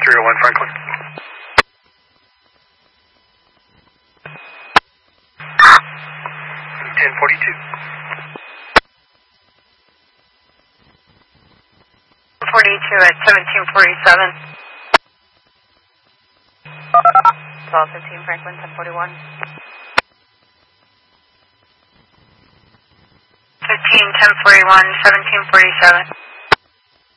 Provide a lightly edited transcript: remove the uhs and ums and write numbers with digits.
301 Franklin. 1042. 42 at 1747. 1215 Franklin, 1041. 15, 1041, 1747.